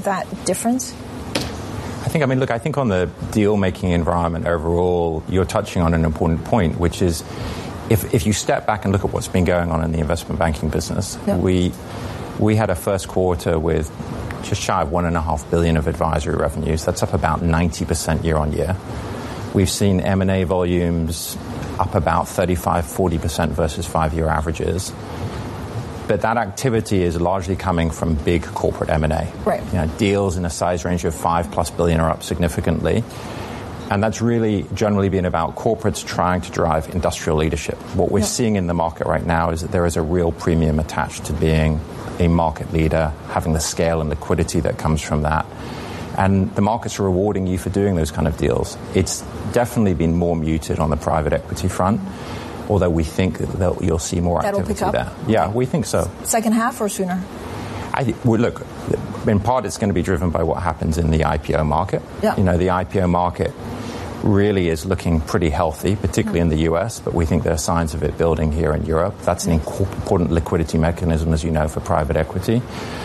that difference? I think on the deal-making environment overall, you're touching on an important point, which is if you step back and look at what's been going on in the investment banking business, we had a first quarter with just shy of $1.5 billion of advisory revenues. That's up about 90% year on year. We've seen M&A volumes up about 35-40% versus 5-year averages. But that activity is largely coming from big corporate M&A. Right. Deals in a size range of $5+ billion are up significantly. And that's really generally been about corporates trying to drive industrial leadership. What we're seeing in the market right now is that there is a real premium attached to being a market leader, having the scale and liquidity that comes from that. And the markets are rewarding you for doing those kind of deals. It's definitely been more muted on the private equity front, although we think that you'll see more activity there. That'll pick up? Yeah, we think so. Second half or sooner? Look, in part it's going to be driven by what happens in the IPO market. Yeah. The IPO market really is looking pretty healthy, particularly in the US, but we think there are signs of it building here in Europe. That's an important liquidity mechanism, as you know, for private equity.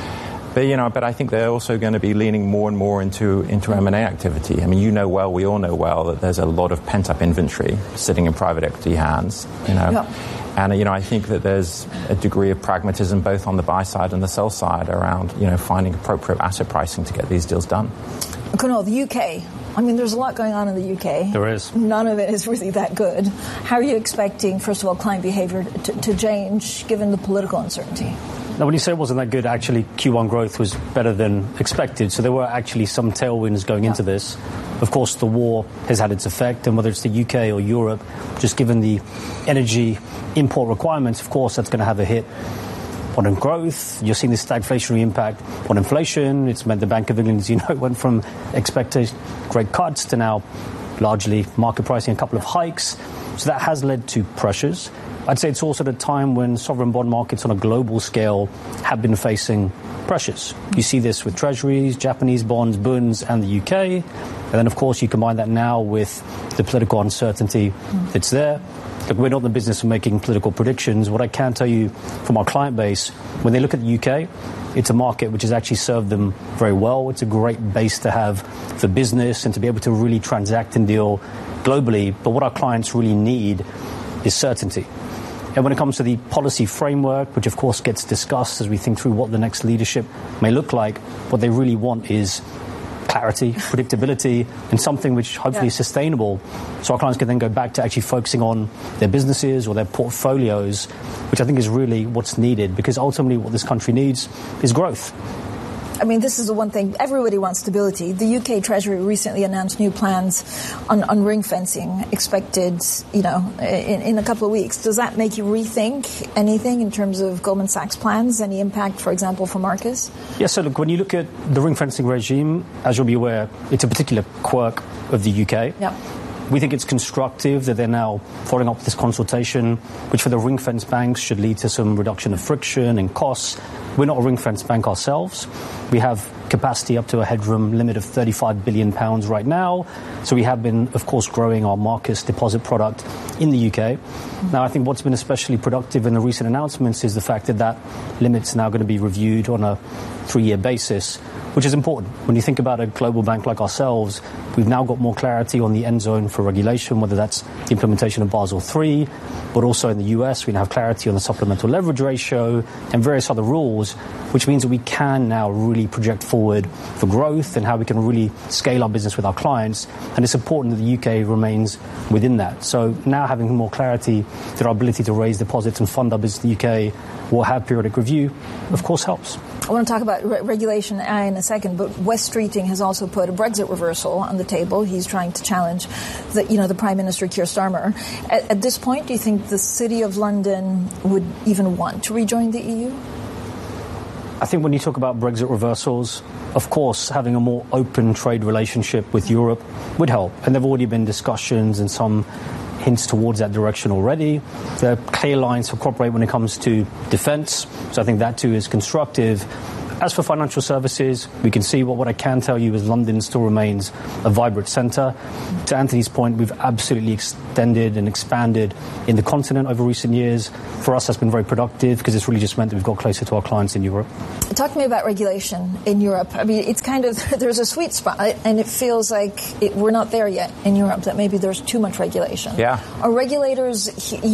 But I think they're also going to be leaning more and more into M&A activity. We all know well that there's a lot of pent-up inventory sitting in private equity hands. And I think that there's a degree of pragmatism both on the buy side and the sell side around finding appropriate asset pricing to get these deals done. Kunal, the UK. There's a lot going on in the UK. There is. None of it is really that good. How are you expecting, first of all, client behavior to change given the political uncertainty? Now, when you say it wasn't that good, actually Q1 growth was better than expected. So there were actually some tailwinds going into this. Of course, the war has had its effect, and whether it's the UK or Europe, just given the energy import requirements, of course, that's going to have a hit on growth. You're seeing the stagflationary impact on inflation. It's meant the Bank of England, as you know, went from expected rate cuts to now largely market pricing a couple of hikes. So that has led to pressures. I'd say it's also at a time when sovereign bond markets on a global scale have been facing pressures. You see this with treasuries, Japanese bonds, bunds, and the UK. And then, of course, you combine that now with the political uncertainty that's there. Look, we're not in the business of making political predictions. What I can tell you from our client base, when they look at the UK, it's a market which has actually served them very well. It's a great base to have for business and to be able to really transact and deal globally. But what our clients really need is certainty. And when it comes to the policy framework, which of course gets discussed as we think through what the next leadership may look like, what they really want is clarity, predictability, and something which hopefully is sustainable. So our clients can then go back to actually focusing on their businesses or their portfolios, which I think is really what's needed, because ultimately what this country needs is growth. This is the one thing. Everybody wants stability. The UK Treasury recently announced new plans on ring fencing expected, in a couple of weeks. Does that make you rethink anything in terms of Goldman Sachs plans? Any impact, for example, for Marcus? Yes, so look, when you look at the ring fencing regime, as you'll be aware, it's a particular quirk of the UK. Yeah. We think it's constructive that they're now following up this consultation, which for the ring-fence banks should lead to some reduction of friction and costs. We're not a ring-fence bank ourselves. We have capacity up to a headroom limit of £35 billion right now. So we have been, of course, growing our Marcus deposit product in the UK. Now, I think what's been especially productive in the recent announcements is the fact that that limit's now going to be reviewed on a 3-year basis, which is important. When you think about a global bank like ourselves, we've now got more clarity on the end zone for regulation, whether that's the implementation of Basel III, but also in the US, we now have clarity on the supplemental leverage ratio and various other rules, which means that we can now really project forward for growth and how we can really scale our business with our clients. And it's important that the UK remains within that. So now having more clarity that our ability to raise deposits and fund our business in the UK will have periodic review, of course, helps. I want to talk about regulation in a second, but Wes Streeting has also put a Brexit reversal on the table. He's trying to challenge the Prime Minister, Keir Starmer. At this point, do you think the City of London would even want to rejoin the EU? I think when you talk about Brexit reversals, of course, having a more open trade relationship with Europe would help. And there have already been discussions and some hints towards that direction already. There are clear lines to cooperate when it comes to defence. So I think that too is constructive. As for financial services, we can see what I can tell you is London still remains a vibrant centre. To Anthony's point, we've absolutely extended and expanded in the continent over recent years. For us, that's been very productive because it's really just meant that we've got closer to our clients in Europe. Talk to me about regulation in Europe. I mean, it's kind of, there's a sweet spot, and it feels like we're not there yet in Europe, that maybe there's too much regulation. Yeah. Are regulators,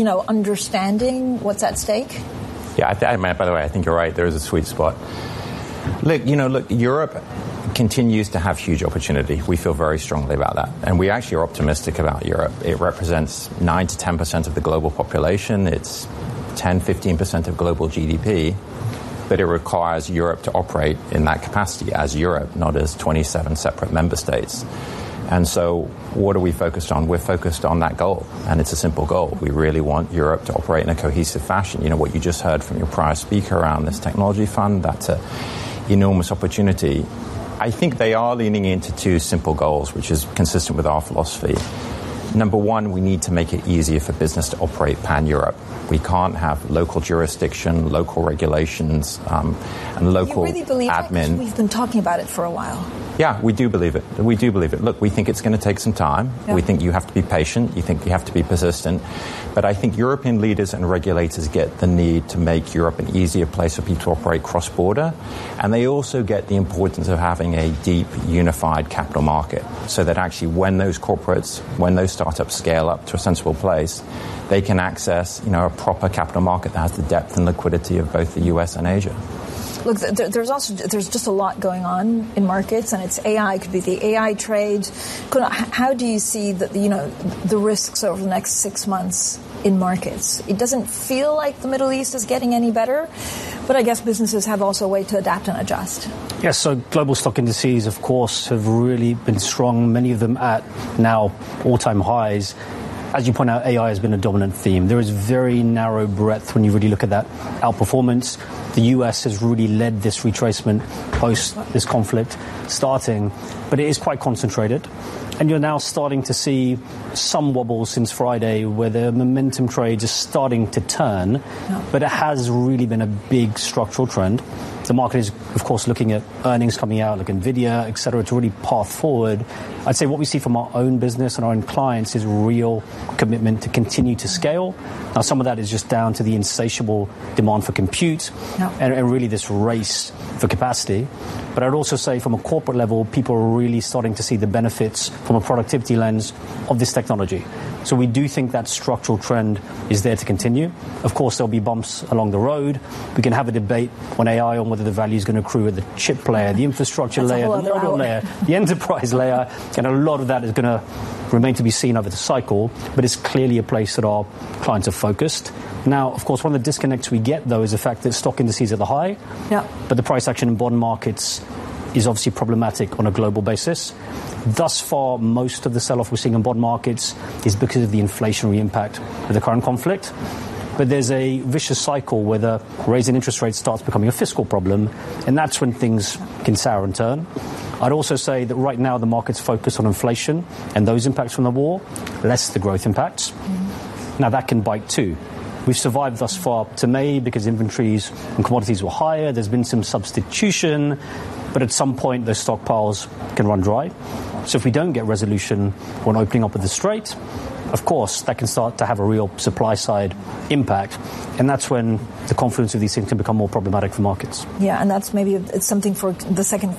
understanding what's at stake? Yeah, by the way, I think you're right. There is a sweet spot. Look, Europe continues to have huge opportunity. We feel very strongly about that. And we actually are optimistic about Europe. It represents 9 to 10% of the global population. It's 10, 15% of global GDP. But it requires Europe to operate in that capacity as Europe, not as 27 separate member states. And so what are we focused on? We're focused on that goal, and it's a simple goal. We really want Europe to operate in a cohesive fashion. What you just heard from your prior speaker around this technology fund, that's an enormous opportunity. I think they are leaning into two simple goals, which is consistent with our philosophy. Number one, we need to make it easier for business to operate pan-Europe. We can't have local jurisdiction, local regulations, and local admin. You really believe that? Because we've been talking about it for a while. Yeah, we do believe it. We do believe it. Look, we think it's going to take some time. Yep. We think you have to be patient. You think you have to be persistent. But I think European leaders and regulators get the need to make Europe an easier place for people to operate cross-border. And they also get the importance of having a deep, unified capital market so that actually when those corporates, when those startups scale up to a sensible place, they can access, a proper capital market that has the depth and liquidity of both the US and Asia. Look, there's just a lot going on in markets, and it's AI. It could be the AI trade. How do you see the risks over the next 6 months in markets? It doesn't feel like the Middle East is getting any better, but I guess businesses have also a way to adapt and adjust. Yes, so global stock indices, of course, have really been strong. Many of them at now all-time highs. As you point out, AI has been a dominant theme. There is very narrow breadth when you really look at that outperformance. The US has really led this retracement post this conflict starting, but it is quite concentrated. And you're now starting to see some wobbles since Friday where the momentum trades are starting to turn, but it has really been a big structural trend. The market is, of course, looking at earnings coming out, like NVIDIA, et cetera, to really path forward. I'd say what we see from our own business and our own clients is real commitment to continue to scale. Now, some of that is just down to the insatiable demand for compute and really this race for capacity. But I'd also say from a corporate level, people are really starting to see the benefits from a productivity lens of this technology. So we do think that structural trend is there to continue. Of course, there'll be bumps along the road. We can have a debate on AI on whether the value is going to accrue at the chip layer, the infrastructure layer, the model layer, the enterprise layer, and a lot of that is going to remain to be seen over the cycle, but it's clearly a place that our clients are focused. Now, of course, one of the disconnects we get, though, is the fact that stock indices are the high, but the price action in bond markets is obviously problematic on a global basis. Thus far, most of the sell-off we're seeing in bond markets is because of the inflationary impact of the current conflict. But there's a vicious cycle where the raising interest rates starts becoming a fiscal problem, and that's when things can sour and turn. I'd also say that right now the market's focused on inflation and those impacts from the war, less the growth impacts. Now, that can bite too. We've survived thus far to May because inventories and commodities were higher. There's been some substitution, but at some point those stockpiles can run dry. So if we don't get resolution when opening up of the Strait, of course, that can start to have a real supply-side impact, and that's when the confluence of these things can become more problematic for markets. Yeah, and that's maybe it's something for the second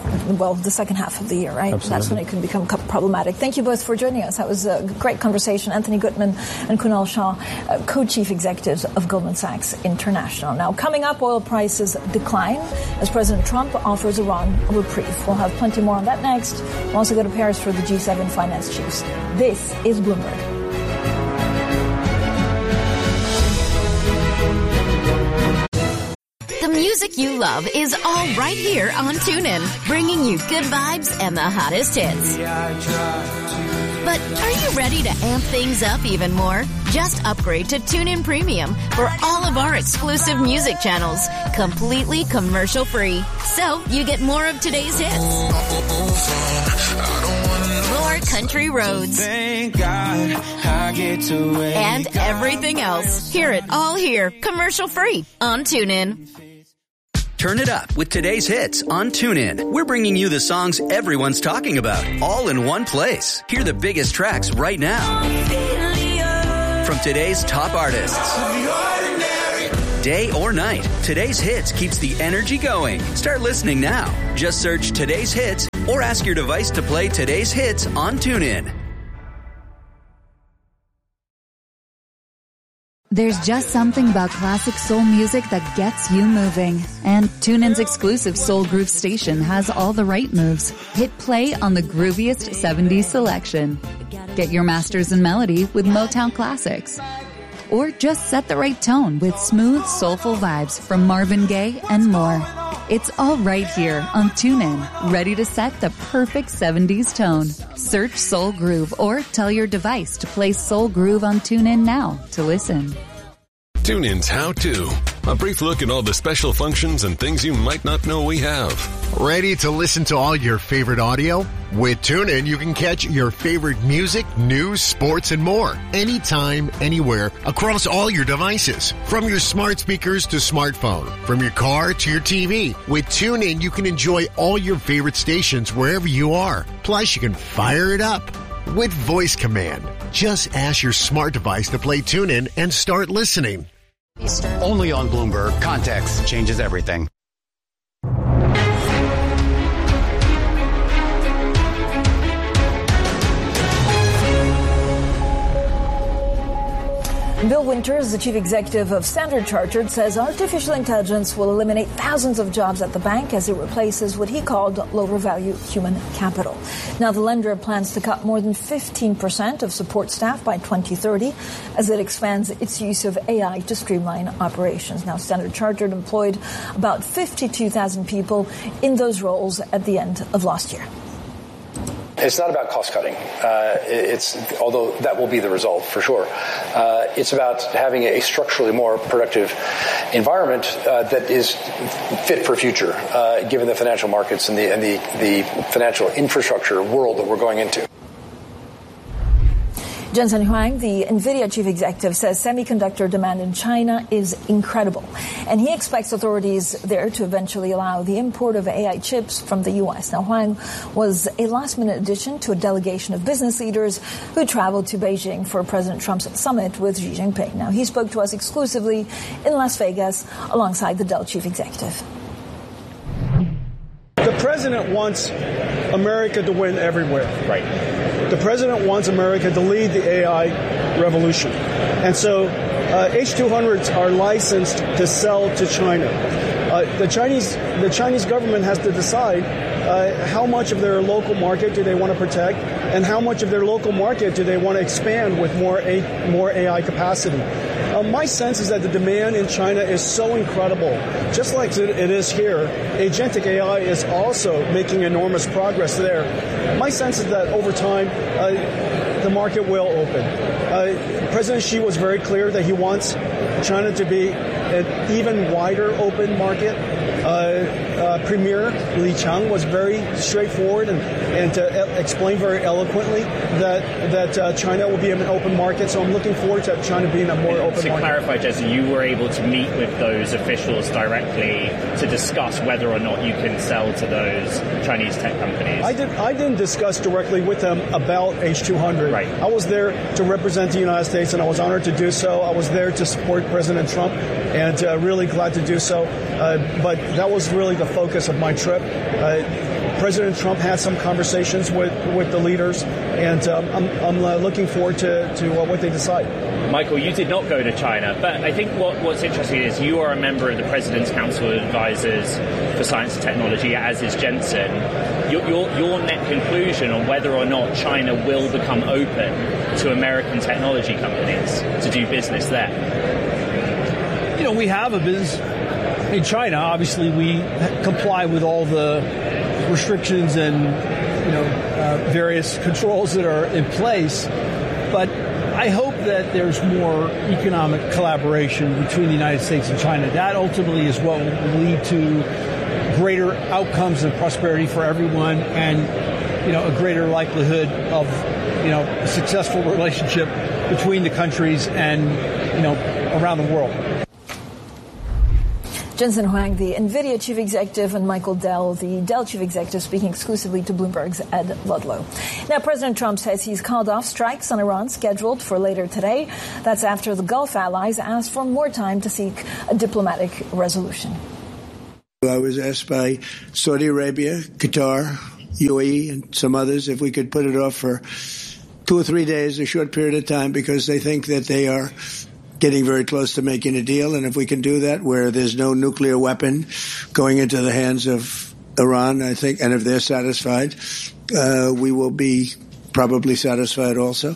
half of the year, right? Absolutely. That's when it can become problematic. Thank you both for joining us. That was a great conversation. Anthony Gutmann and Kunal Shah, co-chief executives of Goldman Sachs International. Now, coming up, oil prices decline as President Trump offers Iran a reprieve. We'll have plenty more on that next. We'll also go to Paris for the G7 finance chiefs. This is Bloomberg. The music you love is all right here on TuneIn, bringing you good vibes and the hottest hits. But are you ready to amp things up even more? Just upgrade to TuneIn Premium for all of our exclusive music channels, completely commercial-free. So you get more of today's hits, more country roads, thank God I get to wake and everything else. Hear it all here, commercial-free on TuneIn. Turn it up with today's hits on TuneIn. We're bringing you the songs everyone's talking about, all in one place. Hear the biggest tracks right now from today's top artists. Day or night, today's hits keeps the energy going. Start listening now. Just search today's hits or ask your device to play today's hits on TuneIn. There's just something about classic soul music that gets you moving. And TuneIn's exclusive Soul Groove station has all the right moves. Hit play on the grooviest 70s selection. Get your masters in melody with Motown classics. Or just set the right tone with smooth, soulful vibes from Marvin Gaye and more. It's all right here on TuneIn, ready to set the perfect 70s tone. Search Soul Groove or tell your device to play Soul Groove on TuneIn now to listen. TuneIn's How To. A brief look at all the special functions and things you might not know we have. Ready to listen to all your favorite audio? With TuneIn, you can catch your favorite music, news, sports, and more. Anytime, anywhere, across all your devices. From your smart speakers to smartphone. From your car to your TV. With TuneIn, you can enjoy all your favorite stations wherever you are. Plus, you can fire it up with voice command. Just ask your smart device to play TuneIn and start listening. Only on Bloomberg. Context changes everything. Bill Winters, the chief executive of Standard Chartered, says artificial intelligence will eliminate thousands of jobs at the bank as it replaces what he called lower value human capital. Now, the lender plans to cut more than 15% of support staff by 2030 as it expands its use of AI to streamline operations. Now, Standard Chartered employed about 52,000 people in those roles at the end of last year. It's not about cost cutting. Although that will be the result for sure. It's about having a structurally more productive environment that is fit for future, given the financial markets and the financial infrastructure world that we're going into. Jensen Huang, the NVIDIA chief executive, says semiconductor demand in China is incredible. And he expects authorities there to eventually allow the import of AI chips from the U.S. Now, Huang was a last-minute addition to a delegation of business leaders who traveled to Beijing for President Trump's summit with Xi Jinping. Now, he spoke to us exclusively in Las Vegas alongside the Dell chief executive. The president wants America to win everywhere. Right. The president wants America to lead the AI revolution. And so H200s are licensed to sell to China. The Chinese government has to decide how much of their local market do they want to protect and how much of their local market do they want to expand with more AI capacity. My sense is that the demand in China is so incredible. Just like it is here, agentic AI is also making enormous progress there. My sense is that over time, the market will open. President Xi was very clear that he wants China to be an even wider open market. Premier Li Qiang was very straightforward and explained very eloquently that China will be an open market. So I'm looking forward to China being a more open market. To clarify, Jesse, you were able to meet with those officials directly to discuss whether or not you can sell to those Chinese tech companies. I didn't discuss directly with them about H200. Right. I was there to represent the United States, and I was honored to do so. I was there to support President Trump, and really glad to do so. But that was really the focus of my trip. President Trump had some conversations with the leaders, and I'm looking forward to what they decide. Michael, you did not go to China, but I think what's interesting is you are a member of the President's Council of Advisors for Science and Technology, as is Jensen. Your net conclusion on whether or not China will become open to American technology companies to do business there? You know, we have a business in China. Obviously, we comply with all the restrictions and various controls that are in place. But I hope that there's more economic collaboration between the United States and China. That ultimately is what will lead to greater outcomes and prosperity for everyone, and a greater likelihood of a successful relationship between the countries and around the world. Jensen Huang, the NVIDIA chief executive, and Michael Dell, the Dell chief executive, speaking exclusively to Bloomberg's Ed Ludlow. Now, President Trump says he's called off strikes on Iran scheduled for later today. That's after the Gulf allies asked for more time to seek a diplomatic resolution. I was asked by Saudi Arabia, Qatar, UAE, and some others if we could put it off for 2 or 3 days, a short period of time, because they think that they are getting very close to making a deal. And if we can do that where there's no nuclear weapon going into the hands of Iran, I think, and if they're satisfied, we will be probably satisfied also.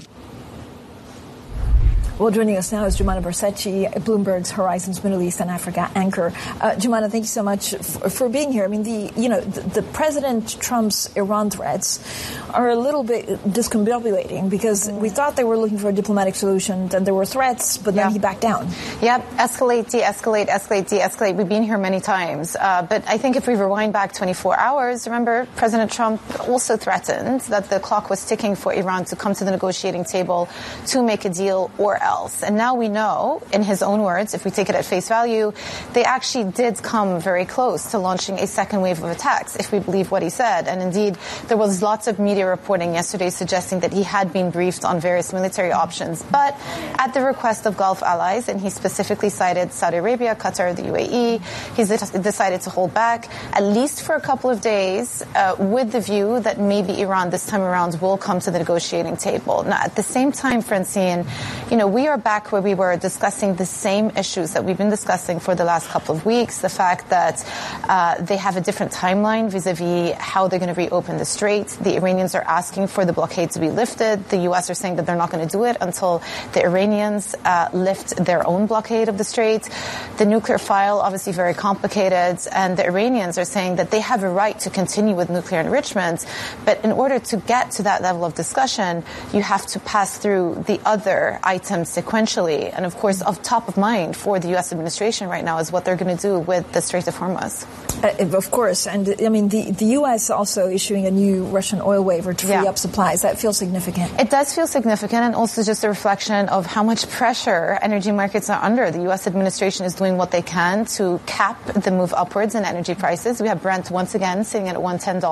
Well, joining us now is Joumanna Bercetche, Bloomberg's Horizons Middle East and Africa anchor. Joumanna, thank you so much for being here. I mean, the President Trump's Iran threats are a little bit discombobulating because we thought they were looking for a diplomatic solution, then there were threats, but then he backed down. Yep, escalate, de-escalate, escalate, de-escalate. We've been here many times. But I think if we rewind back 24 hours, remember, President Trump also threatened that the clock was ticking for Iran to come to the negotiating table to make a deal or else. And now we know, in his own words, if we take it at face value, they actually did come very close to launching a second wave of attacks, if we believe what he said. And indeed, there was lots of media reporting yesterday suggesting that he had been briefed on various military options, but at the request of Gulf allies, and he specifically cited Saudi Arabia, Qatar, the UAE, he's decided to hold back, at least for a couple of days, with the view that maybe Iran this time around will come to the negotiating table. Now, at the same time, Francine, we are back where we were discussing the same issues that we've been discussing for the last couple of weeks. The fact that they have a different timeline vis-a-vis how they're going to reopen the strait. The Iranians are asking for the blockade to be lifted. The U.S. are saying that they're not going to do it until the Iranians lift their own blockade of the strait. The nuclear file, obviously very complicated, and the Iranians are saying that they have a right to continue with nuclear enrichment. But in order to get to that level of discussion, you have to pass through the other items sequentially. And of course, of top of mind for the U.S. administration right now is what they're going to do with the Strait of Hormuz. Of course. And I mean, the U.S. also issuing a new Russian oil waiver to free up supplies. That feels significant. It does feel significant, and also just a reflection of how much pressure energy markets are under. The U.S. administration is doing what they can to cap the move upwards in energy prices. We have Brent once again sitting at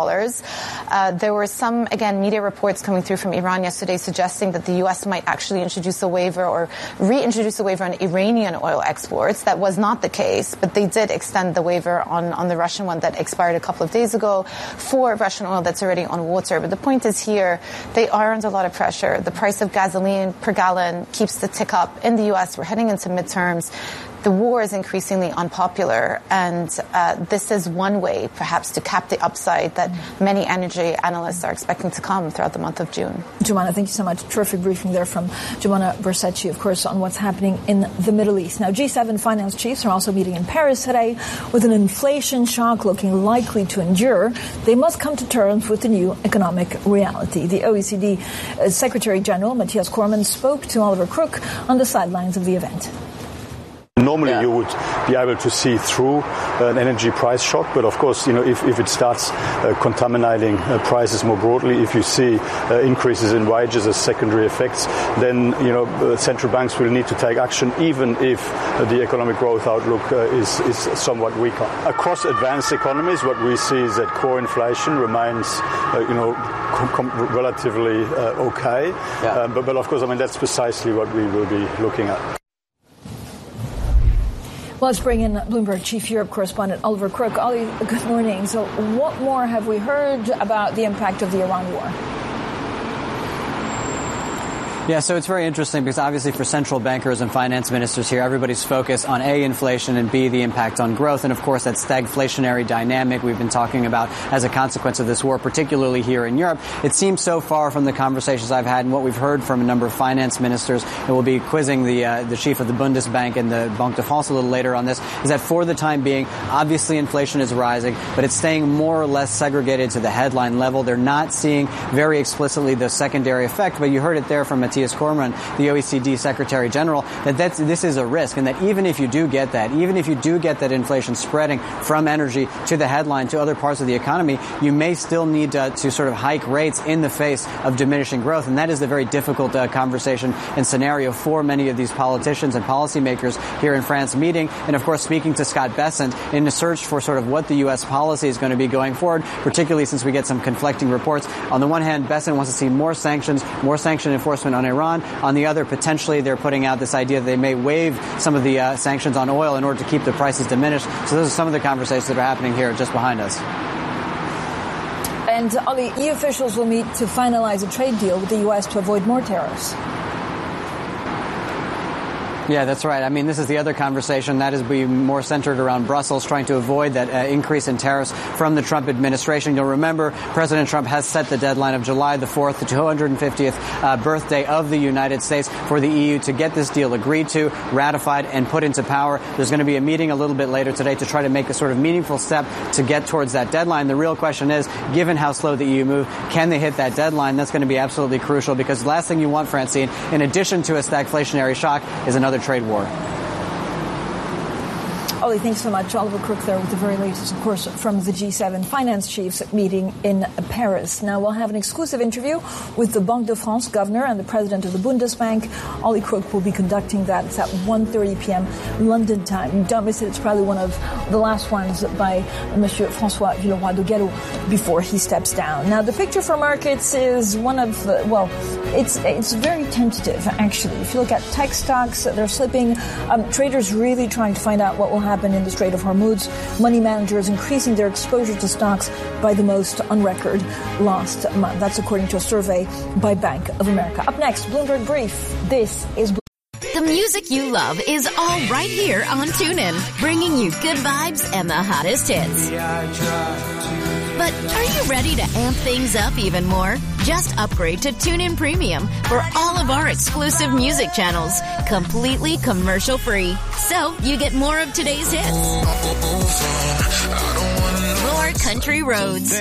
$110. There were some, again, media reports coming through from Iran yesterday suggesting that the U.S. might actually introduce a waiver or reintroduce a waiver on Iranian oil exports. That was not the case, but they did extend the waiver on the Russian one that expired a couple of days ago for Russian oil that's already on water. But the point is here, they are under a lot of pressure. The price of gasoline per gallon keeps the tick up in the U.S. We're heading into midterms. The war is increasingly unpopular, and this is one way, perhaps, to cap the upside that many energy analysts are expecting to come throughout the month of June. Joumanna, thank you so much. Terrific briefing there from Joumanna Bercetche, of course, on what's happening in the Middle East. Now, G7 finance chiefs are also meeting in Paris today with an inflation shock looking likely to endure. They must come to terms with the new economic reality. The OECD Secretary General, Matthias Cormann, spoke to Oliver Crook on the sidelines of the event. Normally you would be able to see through an energy price shock, but of course, if it starts contaminating prices more broadly, if you see increases in wages as secondary effects, then, central banks will need to take action, even if the economic growth outlook is somewhat weaker. Across advanced economies, what we see is that core inflation remains, relatively okay. Yeah. But of course, that's precisely what we will be looking at. Well, let's bring in Bloomberg Chief Europe Correspondent Oliver Crook. Ollie, good morning. So what more have we heard about the impact of the Iran war? Yeah, so it's very interesting because obviously for central bankers and finance ministers here, everybody's focused on A, inflation, and B, the impact on growth. And of course, that stagflationary dynamic we've been talking about as a consequence of this war, particularly here in Europe. It seems so far from the conversations I've had and what we've heard from a number of finance ministers, and we'll be quizzing the chief of the Bundesbank and the Banque de France a little later on this, is that for the time being, obviously inflation is rising, but it's staying more or less segregated to the headline level. They're not seeing very explicitly the secondary effect, but you heard it there from Matthias Cormann, the OECD Secretary General, that this is a risk, and that even if you do get that, inflation spreading from energy to the headline to other parts of the economy, you may still need to sort of hike rates in the face of diminishing growth. And that is the very difficult conversation and scenario for many of these politicians and policymakers here in France meeting. And of course, speaking to Scott Bessent in the search for sort of what the U.S. policy is going to be going forward, particularly since we get some conflicting reports. On the one hand, Bessent wants to see more sanction enforcement on Iran. On the other, potentially they're putting out this idea that they may waive some of the sanctions on oil in order to keep the prices diminished. So those are some of the conversations that are happening here just behind us. And Ollie, EU officials will meet to finalize a trade deal with the U.S. to avoid more tariffs. Yeah, that's right. I mean, this is the other conversation that is being more centered around Brussels, trying to avoid that increase in tariffs from the Trump administration. You'll remember President Trump has set the deadline of July the 4th, the 250th birthday of the United States, for the EU to get this deal agreed to, ratified, and put into power. There's going to be a meeting a little bit later today to try to make a sort of meaningful step to get towards that deadline. The real question is, given how slow the EU move, can they hit that deadline? That's going to be absolutely crucial, because the last thing you want, Francine, in addition to a stagflationary shock, is another trade war. Ollie, thanks so much. Oliver Crook there with the very latest, of course, from the G7 finance chiefs meeting in Paris. Now, we'll have an exclusive interview with the Banque de France governor and the president of the Bundesbank. Ollie Crook will be conducting that. It's at 1:30 p.m. London time. Don't miss it. It's probably one of the last ones by Monsieur François Villeroy de Galhau before he steps down. Now, the picture for markets is one of, it's very tentative, actually. If you look at tech stocks, they're slipping. Traders really trying to find out what will happen in the Strait of Hormuz. Money managers increasing their exposure to stocks by the most on record last month. That's according to a survey by Bank of America. Up next, Bloomberg Brief. This is The music you love is all right here on TuneIn, bringing you good vibes and the hottest hits. But are you ready to amp things up even more? Just upgrade to TuneIn Premium for all of our exclusive music channels, completely commercial-free. So you get more of today's hits, more country roads,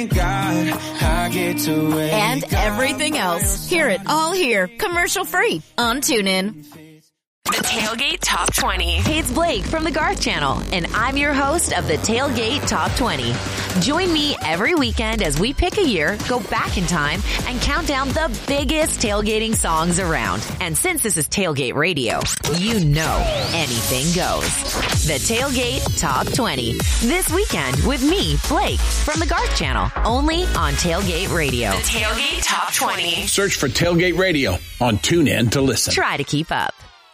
and everything else. Hear it all here, commercial-free on TuneIn. The Tailgate Top 20. Hey, it's Blake from the Garth Channel, and I'm your host of the Tailgate Top 20. Join me every weekend as we pick a year, go back in time, and count down the biggest tailgating songs around. And since this is Tailgate Radio, you know anything goes. The Tailgate Top 20. This weekend with me, Blake, from the Garth Channel, only on Tailgate Radio. The Tailgate Top 20. Search for Tailgate Radio on TuneIn to listen. Try to keep up.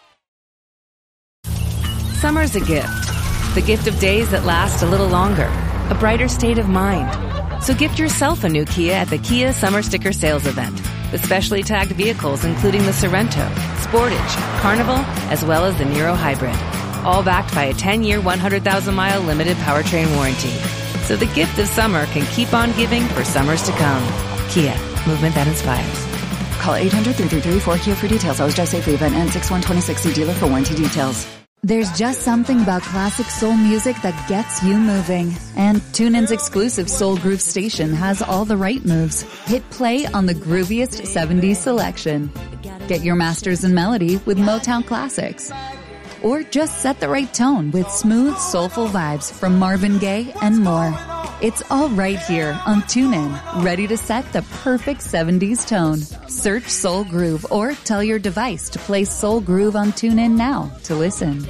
Summer's a gift. The gift of days that last a little longer. A brighter state of mind. So gift yourself a new Kia at the Kia Summer Sticker Sales Event. With specially tagged vehicles including the Sorento, Sportage, Carnival, as well as the Niro Hybrid. All backed by a 10-year, 100,000-mile limited powertrain warranty. So the gift of summer can keep on giving for summers to come. Kia, movement that inspires. Call 800-333-4KIA for details. Always drive safely. Event ends 6/1/26. See dealer for warranty details. There's just something about classic soul music that gets you moving. And TuneIn's exclusive Soul Groove station has all the right moves. Hit play on the grooviest 70s selection. Get your masters in melody with Motown classics. Or just set the right tone with smooth, soulful vibes from Marvin Gaye and more. It's all right here on TuneIn, ready to set the perfect 70s tone. Search Soul Groove or tell your device to play Soul Groove on TuneIn now to listen.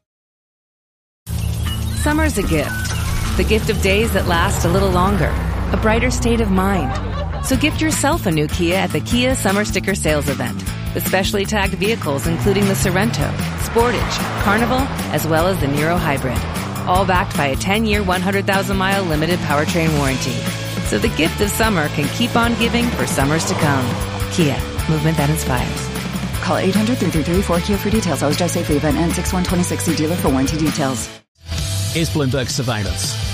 Summer's a gift. The gift of days that last a little longer. A brighter state of mind. So gift yourself a new Kia at the Kia Summer Sticker Sales Event. With specially tagged vehicles including the Sorento, Sportage, Carnival, as well as the Niro Hybrid. All backed by a 10-year, 100,000-mile limited powertrain warranty. So the gift of summer can keep on giving for summers to come. Kia, movement that inspires. Call 800-333-4KIA for details. Always drive safely. Event ends 6/1/26. See dealer for warranty details. Is Bloomberg Surveillance.